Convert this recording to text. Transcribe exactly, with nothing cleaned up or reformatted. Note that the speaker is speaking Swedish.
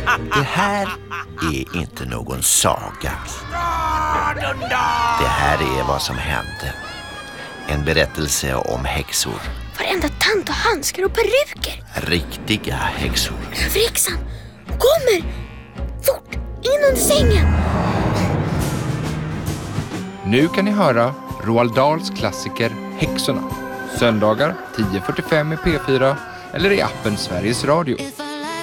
Det här är inte någon saga. Det här är vad som hände. En berättelse om häxor. Varenda tant och handskar och peruker. Riktiga häxor. Överhäxan, hon kommer! Fort, in under sängen! Nu kan ni höra Roald Dahls klassiker Häxorna. Söndagar tio fyrtiofem i P fyra eller i appen Sveriges Radio.